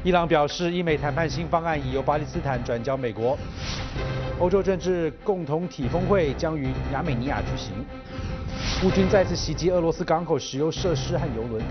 伊朗表示，伊美谈判新方案已由巴基斯坦转交美国。欧洲政治共同体峰会将于亚美尼亚举行。乌军再次袭击俄罗斯港口石油设施和油轮。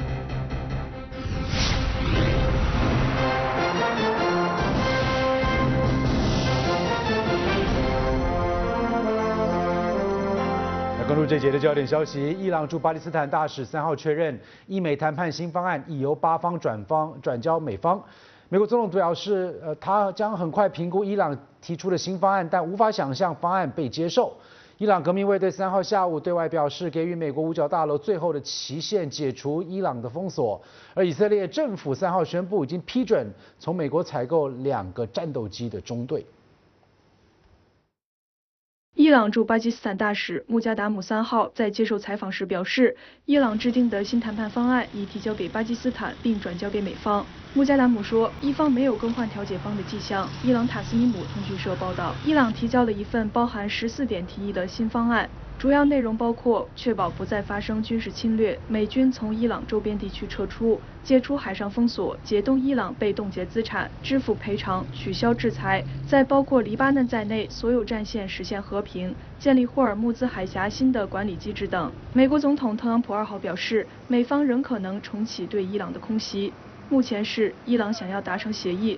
关注这节的焦点消息，伊朗驻巴基斯坦大使3号确认，伊美谈判新方案已由巴方转交美方。美国总统表示，他将很快评估伊朗提出的新方案，但无法想象方案被接受。伊朗革命卫队3号下午对外表示，给予美国五角大楼最后的期限，解除伊朗的封锁。而以色列政府3号宣布，已经批准从美国采购2个战斗机的中队。 伊朗驻巴基斯坦大使穆加达姆3号在接受采访时表示，伊朗制定的新谈判方案已提交给巴基斯坦，并转交给美方。穆加达姆说，伊方没有更换调解方的迹象。伊朗塔斯尼姆通讯社报道，伊朗提交了一份包含14点提议的新方案。主要内容包括确保不再发生军事侵略，美军从伊朗周边地区撤出，解除海上封锁，解冻伊朗被冻结资产，支付赔偿，取消制裁，在包括黎巴嫩在内所有战线实现和平，建立霍尔木兹海峡新的管理机制等。美国总统特朗普2号表示，美方仍可能重启对伊朗的空袭。目前是伊朗想要达成协议。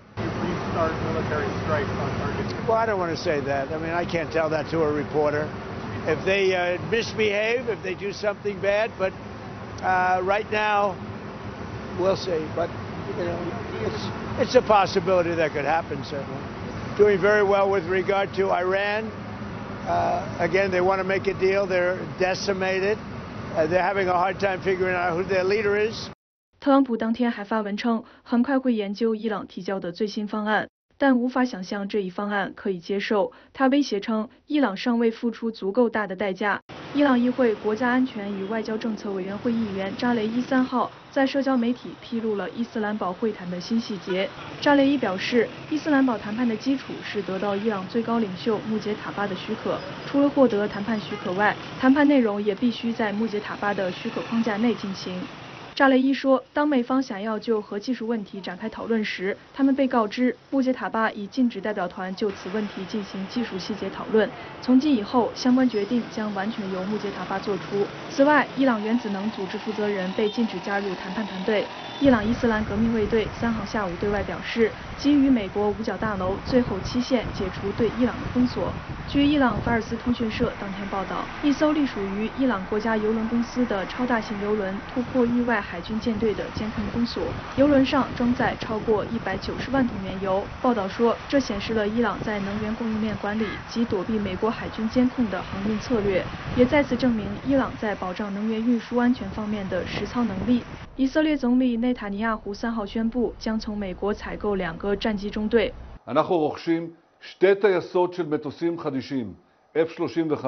Well, I don't want to say that. I mean, I can't tell that to a reporter. If they misbehave, if they do something bad, but right now, we'll see. But you know, it's a possibility that could happen. Certainly, doing very well with regard to Iran. Again, they want to make a deal. They're decimated. They're having a hard time figuring out who their leader is. 特朗普当天还发文称，很快会研究伊朗提交的最新方案，但无法想象这一方案可以接受。他威胁称，伊朗尚未付出足够大的代价。伊朗议会国家安全与外交政策委员会议员扎雷伊3号在社交媒体披露了伊斯兰堡会谈的新细节。扎雷伊表示，伊斯兰堡谈判的基础是得到伊朗最高领袖穆杰塔巴的许可。除了获得谈判许可外，谈判内容也必须在穆杰塔巴的许可框架内进行。扎雷伊说，当美方想要就核技术问题展开讨论时，他们被告知穆杰塔巴已禁止代表团就此问题进行技术细节讨论。从今以后，相关决定将完全由穆杰塔巴做出。此外，伊朗原子能组织负责人被禁止加入谈判团队。伊朗伊斯兰革命卫队3号下午对外表示，基于美国五角大楼最后期限解除对伊朗的封锁。据伊朗法尔斯通讯社当天报道，一艘隶属于伊朗国家邮轮公司的超大型邮轮突破域外海军舰队的监控封锁，邮轮上装载超过190万桶原油。报道说，这显示了伊朗在能源供应链管理及躲避美国海军监控的航运策略，也再次证明伊朗在保障能源运输安全方面的实操能力。以色列总理内塔尼亚胡3号宣布，将从美国采购2个战机中队。 אנחנו רוכשים 2 טייסות של מטוסים חדישים, F-35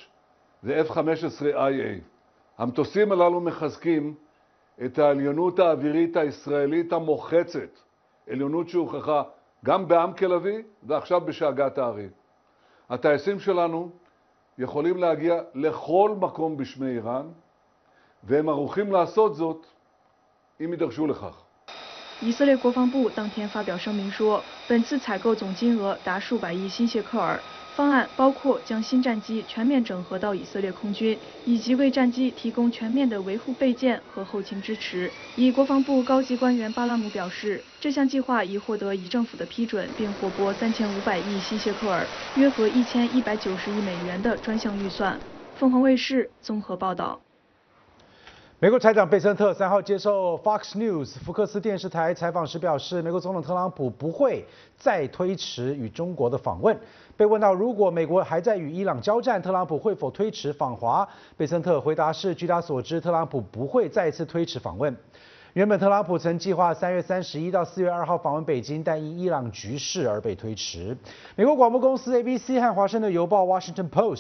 ו-F-15IA. המטוסים הללו מחזקים את העליונות האווירית הישראלית המוחצת, עליונות שהוכחה גם בעם כלבי ועכשיו בשאגת הארי. הטייסים שלנו יכולים להגיע לכל מקום בשמי איראן, והם ערוכים לעשות זאת אם יידרשו לכך. 以色列国防部当天发表声明说，本次采购总金额达数百亿新谢克尔。方案包括将新战机全面整合到以色列空军，以及为战机提供全面的维护备件和后勤支持。以国防部高级官员巴拉姆表示，这项计划已获得以政府的批准，并获拨3500亿新谢克尔，约合1190亿美元的专项预算。凤凰卫视综合报道。 美国财长贝森特3号接受 Fox News 福克斯电视台采访时表示，美国总统特朗普不会再推迟与中国的访问。被问到如果美国还在与伊朗交战，特朗普会否推迟访华，贝森特回答是，据他所知，特朗普不会再次推迟访问。原本特朗普曾计划3月31到4月2号访问北京，但因伊朗局势而被推迟。美国广播公司 ABC 和华盛顿邮报 Washington Post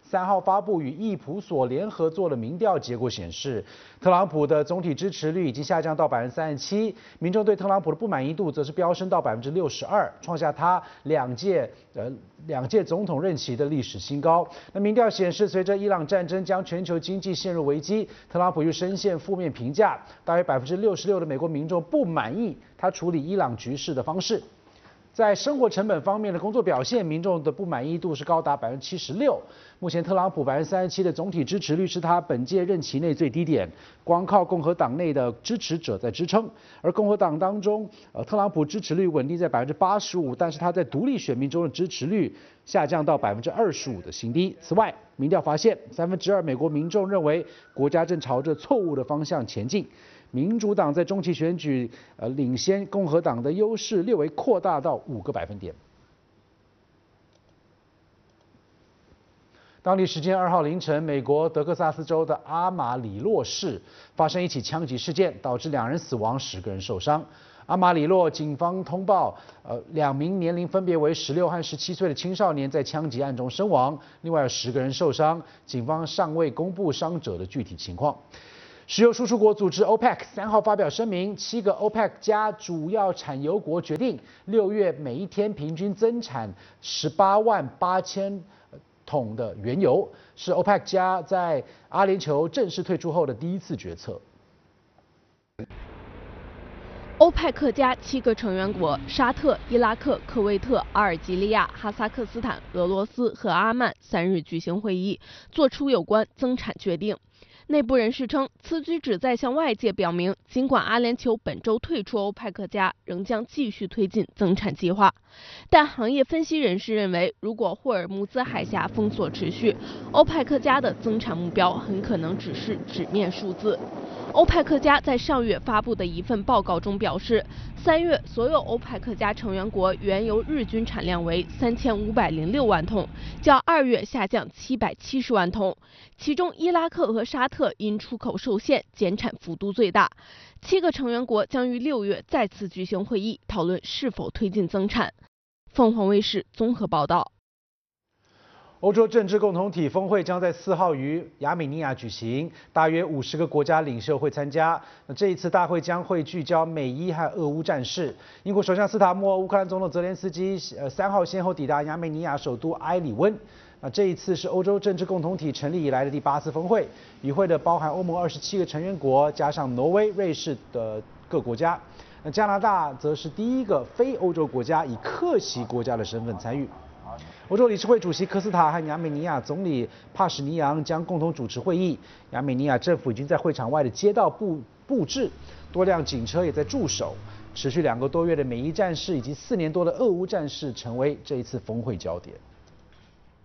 3号发布与易普所联合做的民调结果显示，特朗普的总体支持率已经下降到37%，民众对特朗普的不满意度则是飙升到62%，创下他两届总统任期的历史新高。那民调显示，随着伊朗战争将全球经济陷入危机，特朗普又深陷负面评价，大约66%的美国民众不满意他处理伊朗局势的方式。在生活成本方面的工作表现，民众的不满意度是高达76%。目前特朗普37%的总体支持率是他本届任期内最低点，光靠共和党内的支持者在支撑。而共和党当中，特朗普支持率稳定在85%，但是他在独立选民中的支持率下降到25%的新低。此外，民调发现2/3美国民众认为国家正朝着错误的方向前进。民主党在中期选举领先共和党的优势略微扩大到5个百分点。当地时间2号凌晨，美国德克萨斯州的阿马里洛市发生一起枪击事件，导致2人死亡，10个人受伤。阿马里洛警方通报，2名年龄分别为16和17岁的青少年在枪击案中身亡，另外有10个人受伤，警方尚未公布伤者的具体情况。石油输出国组织 OPEC 3号发表声明，7个 OPEC 加主要产油国决定6月每一天平均增产188000桶的原油，是 OPEC 加在阿联酋正式退出后的第一次决策。 欧派克加7个成员国沙特、伊拉克、科威特、阿尔及利亚、哈萨克斯坦、俄罗斯和阿曼3日举行会议，作出有关增产决定。内部人士称，此举旨在向外界表明，尽管阿联酋本周退出欧派克加，仍将继续推进增产计划。但行业分析人士认为，如果霍尔木兹海峡封锁持续，欧派克加的增产目标很可能只是纸面数字。欧派克加在上月发布的一份报告中表示，3月所有欧派克加成员国原油日均产量为3506万桶，较2月下降770万桶。其中，伊拉克和沙特因出口受限，减产幅度最大。7个成员国将于6月再次举行会议，讨论是否推进增产。凤凰卫视综合报道。 欧洲政治共同体峰会将在4号于亚美尼亚举行，大约50个国家领袖会参加。那这一次大会将会聚焦美伊和俄乌战事。英国首相斯塔默、乌克兰总统泽连斯基3号先后抵达亚美尼亚首都埃里温。那这一次是欧洲政治共同体成立以来的第8次峰会，与会的包含欧盟27个成员国，加上挪威、瑞士的各国家。那加拿大则是第一个非欧洲国家以客席国家的身份参与。欧洲理事会主席科斯塔和亚美尼亚总理帕什尼扬将共同主持会议。亚美尼亚政府已经在会场外的街道布置，多辆警车也在驻守。持续2个多月的美伊战事以及4年多的俄乌战事成为这一次峰会焦点。